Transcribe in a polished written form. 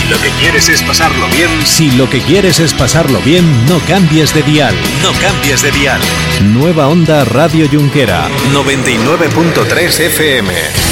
lo que quieres es pasarlo bien... Si lo que quieres es pasarlo bien, no cambies de dial. No cambies de dial. Nueva Onda Radio Junquera. 99.3 FM.